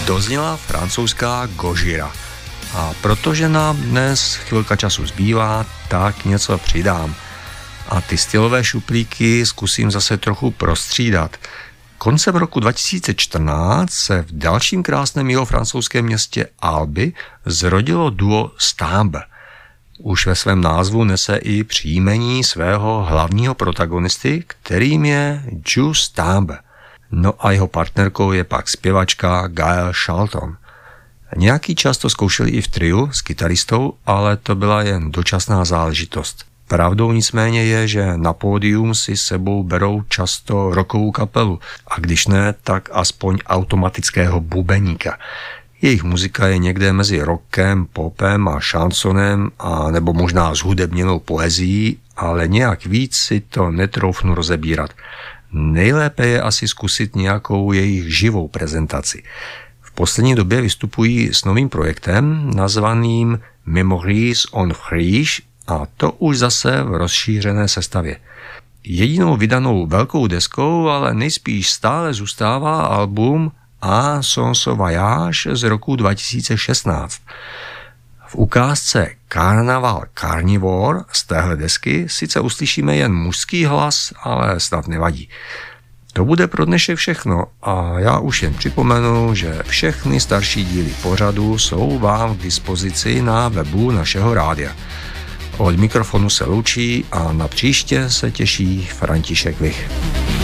dozněla francouzská Gojira. A protože nám dnes chvilka času zbývá, tak něco přidám. A ty stylové šuplíky zkusím zase trochu prostřídat. Koncem roku 2014 se v dalším krásném jihovrancouzském městě Albi zrodilo duo Stambe. Už ve svém názvu nese i příjmení svého hlavního protagonisty, kterým je Ju Stambe. No a jeho partnerkou je pak zpěvačka Gail Charlton. Nějaký čas to zkoušeli i v triu s kytaristou, ale to byla jen dočasná záležitost. Pravdou nicméně je, že na pódium si sebou berou často rockovou kapelu a když ne, tak aspoň automatického bubeníka. Jejich muzika je někde mezi rockem, popem a šansonem a nebo možná zhudebněnou poezií, ale nějak víc si to netroufnu rozebírat. Nejlépe je asi zkusit nějakou jejich živou prezentaci. V poslední době vystupují s novým projektem nazvaným Memories on Friche a to už zase v rozšířené sestavě. Jedinou vydanou velkou deskou ale nejspíš stále zůstává album A Sans Voyage z roku 2016. V ukázce Carnaval Carnivore z téhle desky sice uslyšíme jen mužský hlas, ale snad nevadí. To bude pro dnešek všechno a já už jen připomenu, že všechny starší díly pořadu jsou vám k dispozici na webu našeho rádia. Od mikrofonu se loučí a na příště se těší František Vich.